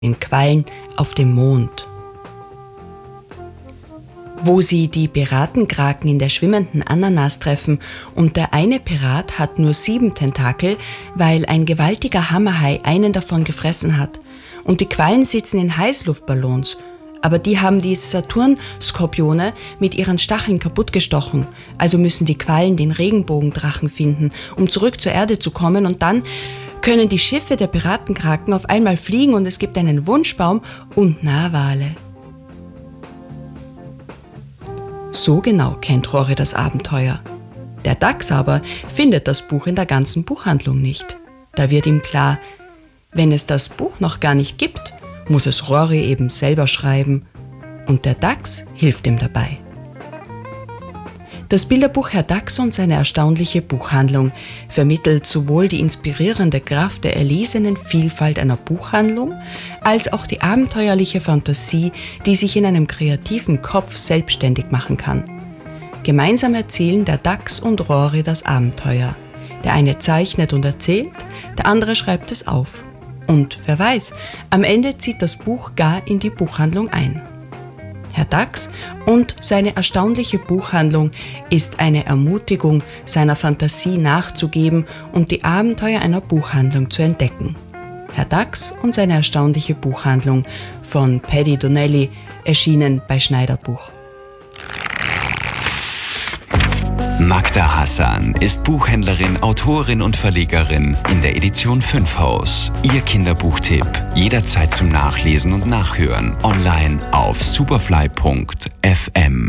in Quallen auf dem Mond. Wo sie die Piratenkraken in der schwimmenden Ananas treffen und der eine Pirat hat nur 7 Tentakel, weil ein gewaltiger Hammerhai einen davon gefressen hat. Und die Quallen sitzen in Heißluftballons, aber die haben die Saturn-Skorpione mit ihren Stacheln kaputtgestochen. Also müssen die Quallen den Regenbogendrachen finden, um zurück zur Erde zu kommen, und dann können die Schiffe der Piratenkraken auf einmal fliegen und es gibt einen Wunschbaum und Narwale. So genau kennt Rory das Abenteuer. Der Dachs aber findet das Buch in der ganzen Buchhandlung nicht. Da wird ihm klar, wenn es das Buch noch gar nicht gibt, muss es Rory eben selber schreiben. Und der Dachs hilft ihm dabei. Das Bilderbuch Herr Dachs und seine erstaunliche Buchhandlung vermittelt sowohl die inspirierende Kraft der erlesenen Vielfalt einer Buchhandlung, als auch die abenteuerliche Fantasie, die sich in einem kreativen Kopf selbstständig machen kann. Gemeinsam erzählen der Dachs und Rory das Abenteuer. Der eine zeichnet und erzählt, der andere schreibt es auf. Und wer weiß, am Ende zieht das Buch gar in die Buchhandlung ein. Herr Dachs und seine erstaunliche Buchhandlung ist eine Ermutigung, seiner Fantasie nachzugeben und die Abenteuer einer Buchhandlung zu entdecken. Herr Dachs und seine erstaunliche Buchhandlung von Paddy Donnelly, erschienen bei Schneider Buch. Magda Hassan ist Buchhändlerin, Autorin und Verlegerin in der Edition 5 Haus. Ihr Kinderbuchtipp jederzeit zum Nachlesen und Nachhören online auf superfly.fm.